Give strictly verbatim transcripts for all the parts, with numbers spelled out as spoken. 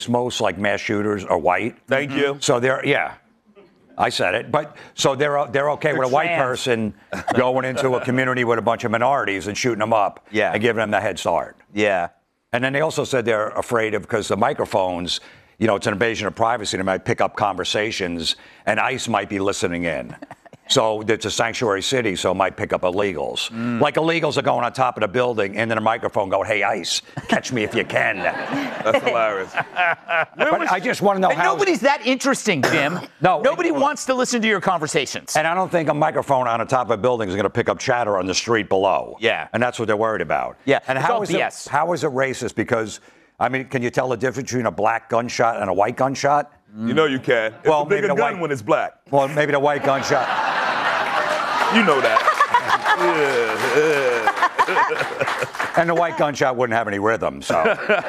most like mass shooters are white. Thank you. So they're yeah. I said it, but so they're they're okay They're with a white trans. person going into a community with a bunch of minorities and shooting them up, Yeah. and giving them the head start. Yeah. And then they also said they're afraid of because the microphones, you know, it's an invasion of privacy. They might pick up conversations, and ICE might be listening in. So it's a sanctuary city, so it might pick up illegals. Mm. Like illegals are going on top of the building, and then a microphone going, "Hey, ICE, catch me if you can." That's hilarious. But I just want to know And how. nobody's that interesting, Jim. No. Nobody wants to listen to your conversations. And I don't think a microphone on the top of a building is going to pick up chatter on the street below. Yeah. And that's what they're worried about. Yeah, And it's how all is B it, S. how is it racist? Because, I mean, can you tell the difference between a black gunshot and a white gunshot? You know you can. It's Well, a bigger maybe the gun white- when it's black. Well, maybe the white gunshot. You know that. yeah, And the white gunshot wouldn't have any rhythm, so.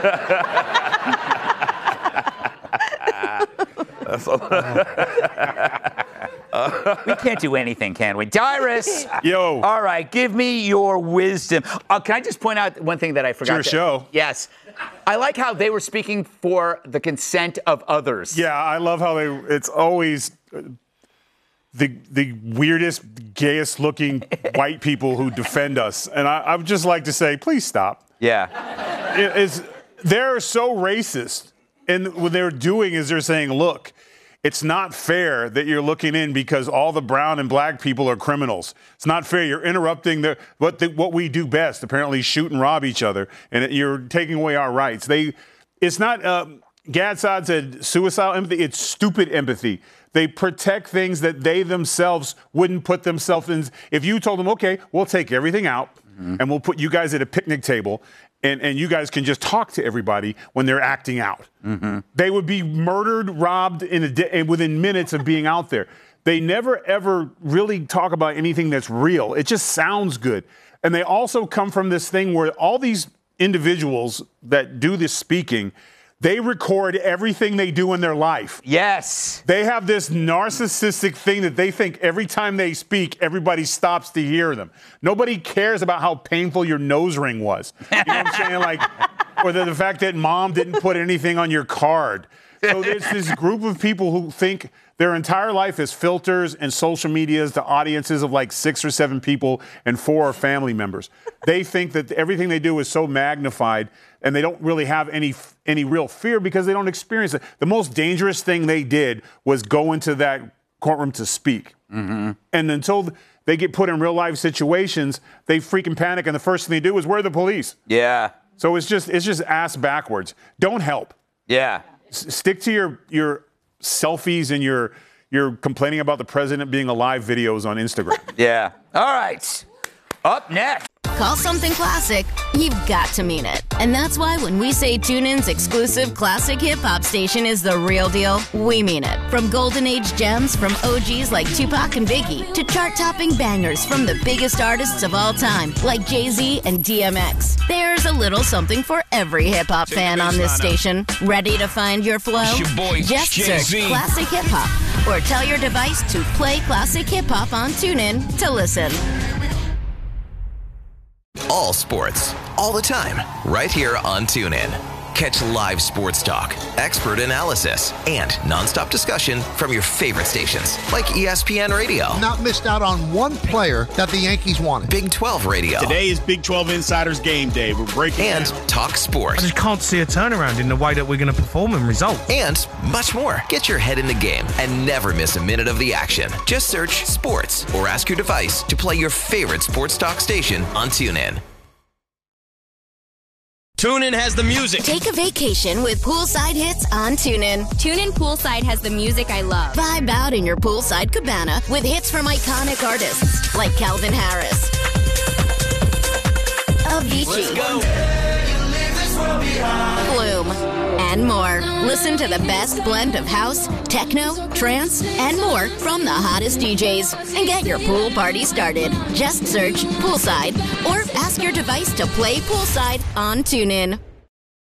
That's all. We can't do anything, can we? Dyrus! Yo. All right, give me your wisdom. Uh, can I just point out one thing that I forgot? your to- show. Yes. I like how they were speaking for the consent of others. Yeah, I love how they. It's always uh, the the weirdest, gayest looking white people who defend us, and I, I would just like to say, please stop. Yeah. It is they're so racist, and what they're doing is they're saying, look, it's not fair that you're looking in because all the brown and black people are criminals. It's not fair. You're interrupting the, what, the, what we do best, apparently shoot and rob each other, and you're taking away our rights. They, it's not, uh, Gad Saad said suicidal empathy, it's stupid empathy. They protect things that they themselves wouldn't put themselves in. If you told them, okay, we'll take everything out, mm-hmm. and we'll put you guys at a picnic table, And, and you guys can just talk to everybody when they're acting out. Mm-hmm. They would be murdered, robbed in a day, within minutes of being out there. They never, ever really talk about anything that's real. It just sounds good. And they also come from this thing where all these individuals that do this speaking, they record everything they do in their life. Yes. They have this narcissistic thing that they think every time they speak, everybody stops to hear them. Nobody cares about how painful your nose ring was. You know what I'm saying? Like, or the, the fact that mom didn't put anything on your card. So there's this group of people who think their entire life is filters and social medias to audiences of like six or seven people and four are family members. They think that everything they do is so magnified and they don't really have any any real fear because they don't experience it. The most dangerous thing they did was go into that courtroom to speak. Mm-hmm. And until they get put in real life situations, they freaking panic and the first thing they do is, where are the police? Yeah. So it's just it's just ass backwards. Don't help. Yeah. S- stick to your your selfies and your your complaining about the president being alive videos on Instagram. Yeah. All right. Up next. Call something classic, you've got to mean it. And that's why when we say TuneIn's exclusive classic hip-hop station is the real deal, we mean it. From golden age gems from O Gs like Tupac and Biggie to chart-topping bangers from the biggest artists of all time like Jay-Z and D M X. There's a little something for every hip-hop fan on this station. Ready to find your flow? It's your boy, Just Jay-Z. search Classic Hip Hop or tell your device to play Classic Hip Hop on TuneIn to listen. All sports, all the time, right here on TuneIn. Catch live sports talk, expert analysis, and nonstop discussion from your favorite stations like E S P N Radio, Not missed out on one player that the Yankees wanted. Big twelve Radio, Today is Big twelve Insiders Game Day. We're breaking and down. Talk Sport, I just can't see a turnaround in the way that we're going to perform and result. and much more. Get your head in the game and never miss a minute of the action. Just search sports or ask your device to play your favorite sports talk station on TuneIn. TuneIn has the music. Take a vacation with poolside hits on TuneIn. TuneIn Poolside has the music I love. Vibe out in your poolside cabana with hits from iconic artists like Calvin Harris, Avicii, Flume, and more. Listen to the best blend of house, techno, trance, and more from the hottest D Js and get your pool party started. Just search Poolside or ask your device to play Poolside on TuneIn.